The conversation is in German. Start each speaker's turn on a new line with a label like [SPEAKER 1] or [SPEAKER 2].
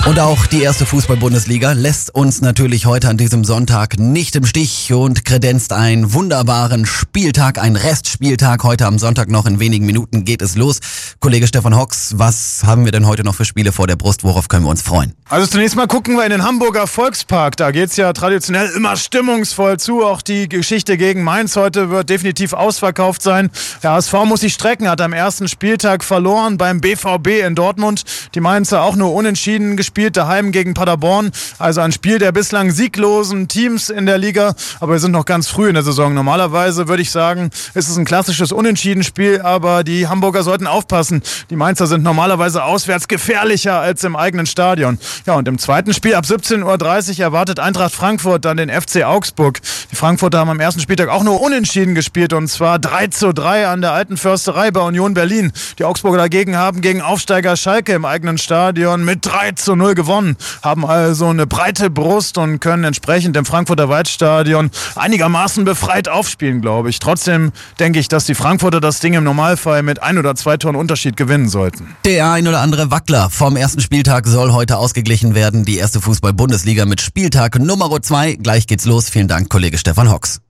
[SPEAKER 1] Und auch die erste Fußball-Bundesliga lässt uns natürlich heute an diesem Sonntag nicht im Stich und kredenzt einen wunderbaren Spieltag, einen Restspieltag. Heute am Sonntag noch in wenigen Minuten geht es los. Kollege Stefan Hocks, was haben wir denn heute noch für Spiele vor der Brust? Worauf können wir uns freuen?
[SPEAKER 2] Also zunächst mal gucken wir in den Hamburger Volkspark. Da geht's ja traditionell immer stimmungsvoll zu. Auch die Geschichte gegen Mainz heute wird definitiv ausverkauft sein. Der HSV muss sich strecken, hat am ersten Spieltag verloren beim BVB in Dortmund. Die Mainzer auch nur unentschieden gespielt, daheim gegen Paderborn. Also ein Spiel der bislang sieglosen Teams in der Liga. Aber wir sind noch ganz früh in der Saison. Normalerweise würde ich sagen, ist es ein klassisches Unentschieden-Spiel, aber die Hamburger sollten aufpassen. Die Mainzer sind normalerweise auswärts gefährlicher als im eigenen Stadion. Ja, und im zweiten Spiel ab 17:30 Uhr erwartet Eintracht Frankfurt dann den FC Augsburg. Die Frankfurter haben am ersten Spieltag auch nur unentschieden gespielt, und zwar 3:3 an der Alten Försterei bei Union Berlin. Die Augsburger dagegen haben gegen Aufsteiger Schalke im eigenen Stadion mit 3:0 gewonnen, haben also eine breite Brust und können entsprechend im Frankfurter Waldstadion einigermaßen befreit aufspielen, glaube ich. Trotzdem denke ich, dass die Frankfurter das Ding im Normalfall mit 1 oder 2 Toren Unterschied gewinnen sollten.
[SPEAKER 1] Der ein oder andere Wackler vom ersten Spieltag soll heute ausgeglichen werden. Die erste Fußball-Bundesliga mit Spieltag Nummer 2. Gleich geht's los. Vielen Dank, Kollege Stefan Hocks.